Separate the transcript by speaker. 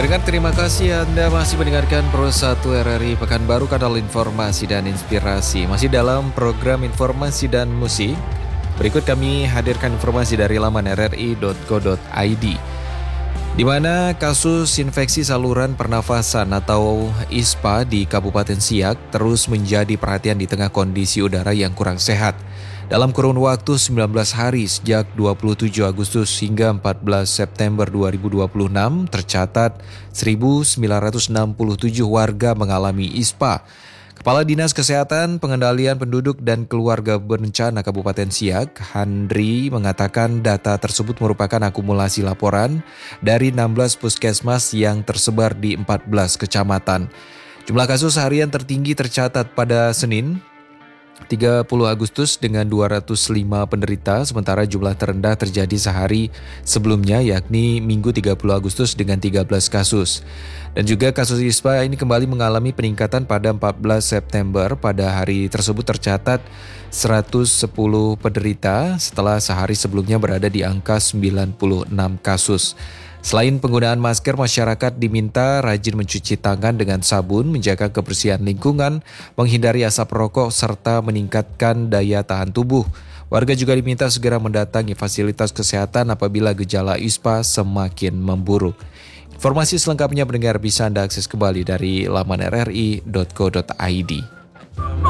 Speaker 1: Pendengar, terima kasih Anda masih mendengarkan Pro 1 RRI Pekanbaru, kanal informasi dan inspirasi. Masih dalam program informasi dan musik. Berikut kami hadirkan informasi dari laman rri.co.id. Di mana kasus infeksi saluran pernafasan atau ISPA di Kabupaten Siak terus menjadi perhatian di tengah kondisi udara yang kurang sehat. Dalam kurun waktu 19 hari sejak 27 Agustus hingga 14 September 2026 tercatat 1.967 warga mengalami ISPA. Kepala Dinas Kesehatan, Pengendalian Penduduk dan Keluarga Berencana Kabupaten Siak, Handri, mengatakan data tersebut merupakan akumulasi laporan dari 16 puskesmas yang tersebar di 14 kecamatan. Jumlah kasus harian tertinggi tercatat pada Senin 30 Agustus dengan 205 penderita, sementara jumlah terendah terjadi sehari sebelumnya yakni Minggu 30 Agustus dengan 13 kasus. Dan juga kasus ISPA ini kembali mengalami peningkatan pada 14 September. Pada hari tersebut tercatat 110 penderita setelah sehari sebelumnya berada di angka 96 kasus. Selain penggunaan masker, masyarakat diminta rajin mencuci tangan dengan sabun, menjaga kebersihan lingkungan, menghindari asap rokok, serta meningkatkan daya tahan tubuh. Warga juga diminta segera mendatangi fasilitas kesehatan apabila gejala ISPA semakin memburuk. Informasi selengkapnya pendengar bisa Anda akses kembali dari laman rri.co.id.